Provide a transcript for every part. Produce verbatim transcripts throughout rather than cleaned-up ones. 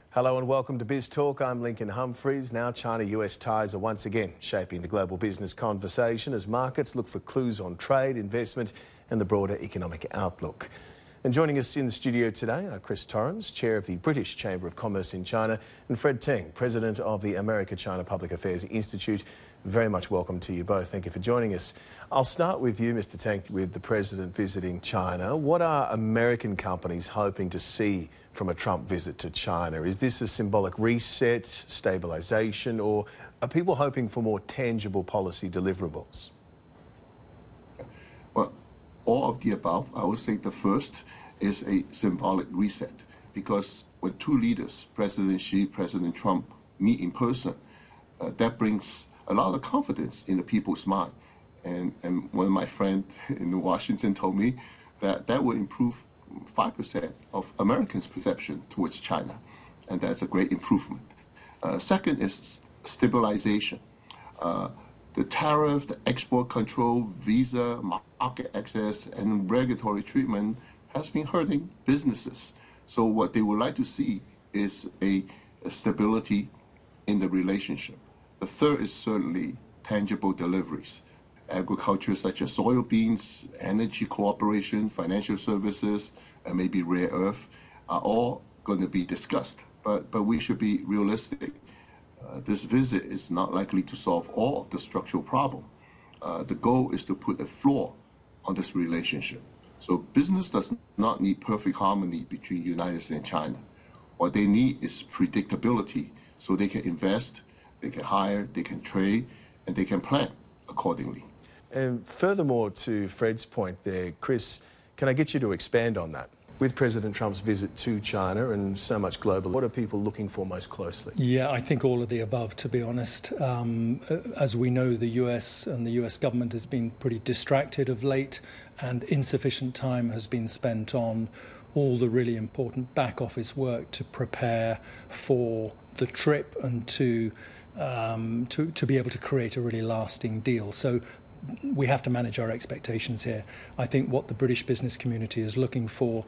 Hello and welcome to Biz Talk. I'm Lincoln Humphreys. Now China-U S ties are once again shaping the global business conversation as markets look for clues on trade, investment and the broader economic outlook. And joining us in the studio today are Chris Torrens, Chair of the British Chamber of Commerce in China, and Fred Teng, President of the America-China Public Affairs Institute. Very much welcome to you both. Thank you for joining us. I'll start with you, Mister Teng, with the President visiting China. What are American companies hoping to see from a Trump visit to China? Is this a symbolic reset, stabilisation, or are people hoping for more tangible policy deliverables? Well, all of the above. I would say the first is a symbolic reset, because when two leaders, President Xi, President Trump, meet in person, uh, that brings a lot of confidence in the people's mind. And, and one of my friends in Washington told me that that will improve five percent of Americans' perception towards China, and that's a great improvement. Uh, second is stabilization. Uh, the tariff, the export control, visa, market access, and regulatory treatment has been hurting businesses. So what they would like to see is a, a stability in the relationship. The third is certainly tangible deliveries. Agriculture such as soybeans, energy cooperation, financial services, and maybe rare earth are all going to be discussed. But, but we should be realistic. Uh, this visit is not likely to solve all of the structural problem. Uh, the goal is to put a floor on this relationship. So business does not need perfect harmony between the United States and China. What they need is predictability so they can invest, they can hire, they can trade, and they can plan accordingly. And furthermore to Fred's point there, Chris, can I get you to expand on that? With President Trump's visit to China and so much global, what are people looking for most closely? Yeah, I think all of the above, to be honest. Um, as we know, the U S and the U S government has been pretty distracted of late, and insufficient time has been spent on all the really important back office work to prepare for the trip and to um, to, to be able to create a really lasting deal. So we have to manage our expectations here. I think what the British business community is looking for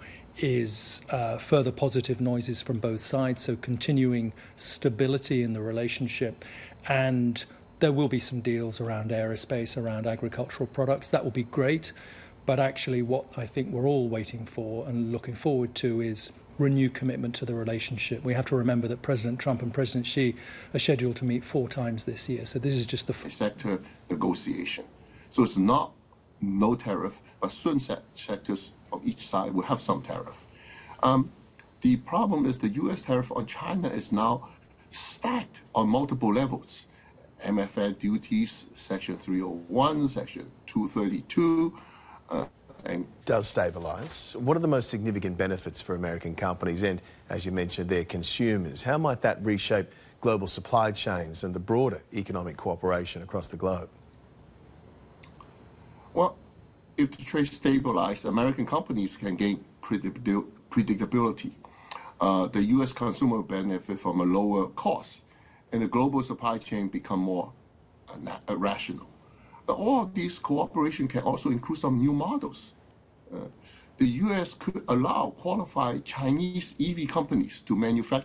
is uh, further positive noises from both sides, so continuing stability in the relationship, and there will be some deals around aerospace, around agricultural products. That will be great, but actually what I think we're all waiting for and looking forward to is renewed commitment to the relationship. We have to remember that President Trump and President Xi are scheduled to meet four times this year, so this is just the sector negotiation. So it's not no tariff, but certain sectors from each side will have some tariff. Um, the problem is the U S tariff on China is now stacked on multiple levels. M F N duties, Section three oh one, Section two thirty-two, uh, and does stabilise. What are the most significant benefits for American companies and, as you mentioned, their consumers? How might that reshape global supply chains and the broader economic cooperation across the globe? Well, if the trade stabilizes, American companies can gain predictability. Uh, the U S consumer will benefit from a lower cost, and the global supply chain become more uh, rational. All of these cooperation can also include some new models. Uh, the U S could allow qualified Chinese E V companies to manufacture